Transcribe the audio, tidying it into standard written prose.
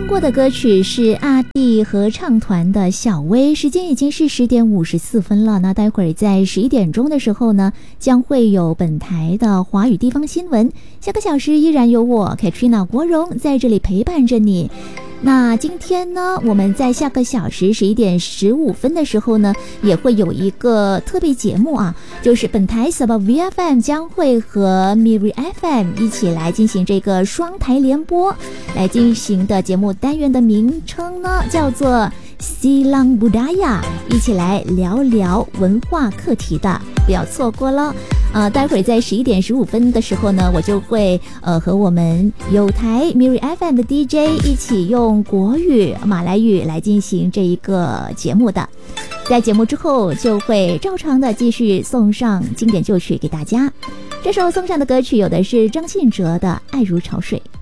听过的歌曲是阿弟合唱团的小薇，时间已经是10点54分了。那待会儿在11点钟的时候呢，将会有本台的华语地方新闻。下个小时依然有我 Katrina 国荣在这里陪伴着你。那今天呢，我们在下个小时11点15分的时候呢，也会有一个特别节目啊，就是本台 SubVFM 将会和 Miri FM 一起来进行这个双台联播，来进行的节目单元的名称呢叫做Silang Budaya， 一起来聊聊文化课题的，不要错过了。待会儿在11点15分的时候呢，我就会和我们有台 Miri FM 的 DJ 一起用国语、马来语来进行这一个节目的。在节目之后就会照常的继续送上经典旧曲给大家。这首送上的歌曲有的是张信哲的《爱如潮水》。